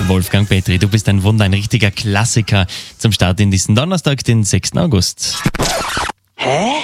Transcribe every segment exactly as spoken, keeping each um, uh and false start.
Wolfgang Petri, du bist ein Wunder, ein richtiger Klassiker zum Start in diesen Donnerstag, den sechsten August. Hä?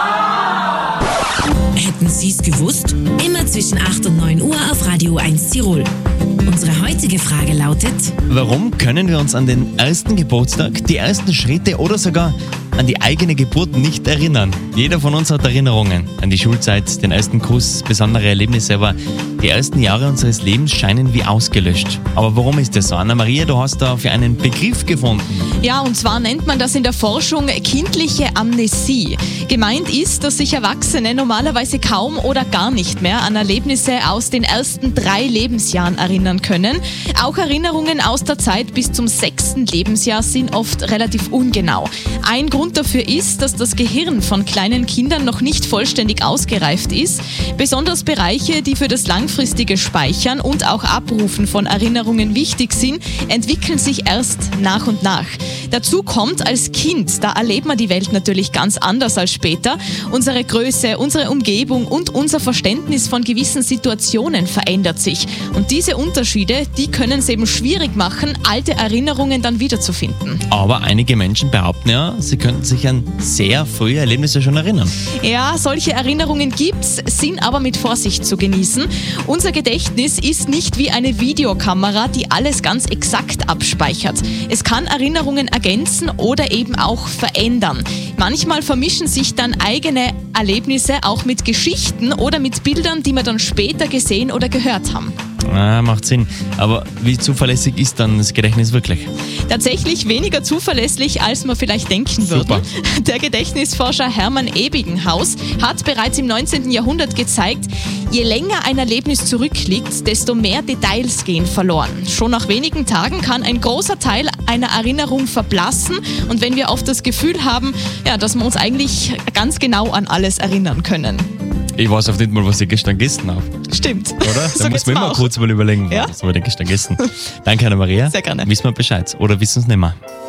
Hätten Sie es gewusst? Immer zwischen acht und neun Uhr auf Radio eins Tirol. Unsere heutige Frage lautet: Warum können wir uns an den ersten Geburtstag, die ersten Schritte oder sogar an die eigene Geburt nicht erinnern? Jeder von uns hat Erinnerungen an die Schulzeit, den ersten Kuss, besondere Erlebnisse, aber die ersten Jahre unseres Lebens scheinen wie ausgelöscht. Aber warum ist das so? Anna-Maria, du hast da für einen Begriff gefunden. Ja, und zwar nennt man das in der Forschung kindliche Amnesie. Gemeint ist, dass sich Erwachsene normalerweise kaum oder gar nicht mehr an Erlebnisse aus den ersten drei Lebensjahren erinnern können. Auch Erinnerungen aus der Zeit bis zum sechsten Lebensjahr sind oft relativ ungenau. Ein Grund dafür ist, dass das Gehirn von kleinen Kindern noch nicht vollständig ausgereift ist. Besonders Bereiche, die für das langfristige Speichern und auch Abrufen von Erinnerungen wichtig sind, entwickeln sich erst nach und nach. Dazu kommt, als Kind, da erlebt man die Welt natürlich ganz anders als später. Unsere Größe, unsere Umgebung und unser Verständnis von gewissen Situationen verändert sich. Und diese Unterschiede, die können es eben schwierig machen, alte Erinnerungen dann wiederzufinden. Aber einige Menschen behaupten ja, sie könnten sich an sehr frühe Erlebnisse schon erinnern. Ja, solche Erinnerungen gibt's, sind aber mit Vorsicht zu genießen. Unser Gedächtnis ist nicht wie eine Videokamera, die alles ganz exakt abspeichert. Es kann Erinnerungen ergänzen oder eben auch verändern. Manchmal vermischen sich dann eigene Erlebnisse auch mit Geschichten oder mit Bildern, die wir dann später gesehen oder gehört haben. Ah, macht Sinn. Aber wie zuverlässig ist dann das Gedächtnis wirklich? Tatsächlich weniger zuverlässig, als man vielleicht denken Super. würde. Der Gedächtnisforscher Hermann Ebbinghaus hat bereits im neunzehnten Jahrhundert gezeigt, je länger ein Erlebnis zurückliegt, desto mehr Details gehen verloren. Schon nach wenigen Tagen kann ein großer Teil einer Erinnerung verblassen. Und wenn wir oft das Gefühl haben, ja, dass wir uns eigentlich ganz genau an alles erinnern können. Ich weiß oft nicht mal, was ich gestern gegessen habe. Stimmt. Oder? So Da muss geht's man mir immer auch. kurz mal überlegen, Ja? was habe ich denn gestern gegessen. Danke, Anna-Maria. Sehr gerne. Wissen wir Bescheid. Oder wissen es nicht mehr.